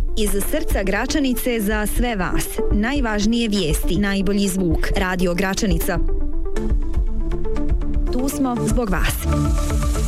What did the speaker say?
Iz srca Gračanice za sve vas. Najvažnije vijesti, najbolji zvuk. Radio Gračanica. Tu smo zbog vas.